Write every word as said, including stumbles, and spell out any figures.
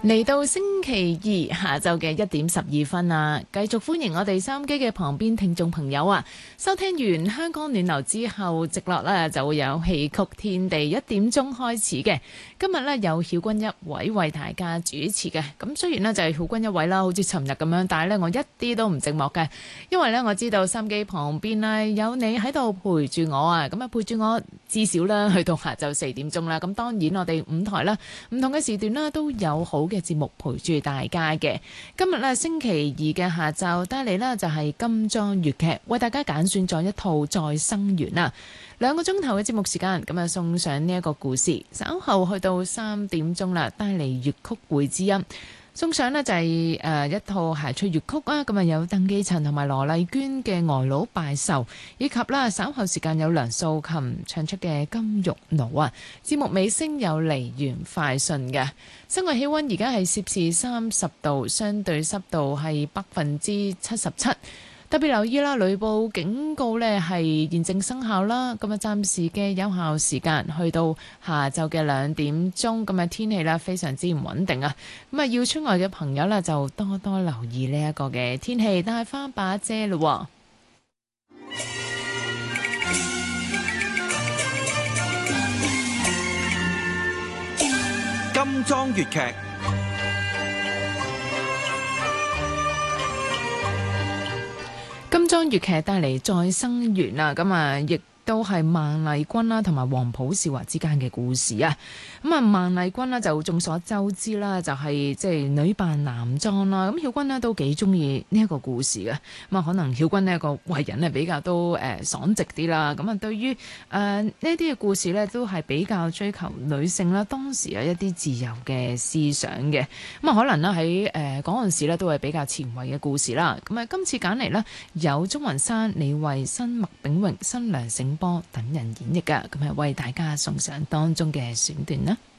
嚟到星期二下晝嘅一點十二分啊，繼續歡迎我哋收音機嘅旁邊聽眾朋友啊！收聽完香港暖流之後，直落呢就會有戲曲天地一點鐘開始嘅。今日呢，有曉君一位為大家主持嘅。咁雖然呢就係曉君一位啦，好似尋日咁樣，但係呢，我一啲都唔寂寞嘅，因為呢，我知道收音機旁邊呢有你喺度陪住我啊！咁啊陪住我至少啦去到下晝四點鐘啦。咁當然我哋五台啦，唔同嘅時段啦都有好嘅節目陪住大家嘅。今日咧星期二嘅下晝帶嚟呢就係金裝粵劇，為大家揀選咗一套《再生緣》啊，兩個鐘頭嘅節目時間，咁啊送上呢一個故事。稍後去到三點鐘啦，帶嚟粵曲會之音。送上呢就係誒一套諧趣粵曲啊，咁啊有鄧寄塵同埋羅麗娟嘅《呆佬拜壽》，以及啦稍後時間有梁素琴唱出嘅《金玉奴》啊。節目尾聲有梨園快訊嘅。室外氣溫而家係攝氏三十度，相對濕度係百分之七十七。特別留意啦，雷暴警告呢係現正生效啦。咁啊，暫時嘅有效時間去到下晝嘅兩點鐘。咁啊，天氣啦非常之唔穩定啊。咁啊，要出外嘅朋友呢，就多多留意呢一個嘅天氣，帶翻把遮咯。 金裝粵劇。 金裝粵劇帶嚟再生緣啊！咁啊，亦都係孟麗君啦，同埋黃埔少華之間嘅故事啊！咁啊，孟麗君呢，就眾所周知啦，就係即係女扮男裝啦。咁曉君呢，都幾中意呢一個故事嘅。咁啊，可能曉君呢個為人係比較都誒爽直啲啦。咁啊，對於誒呢啲嘅故事呢，都係比較追求女性啦，當時有一啲自由嘅思想嘅。咁啊，可能呢，喺誒嗰陣時呢，都係比較前衛嘅故事啦。咁啊，今次揀嚟呢，有鍾雲山、李慧、新麥炳榮、新梁醒波等人演繹㗎。咁啊，為大家送上當中嘅選段啦。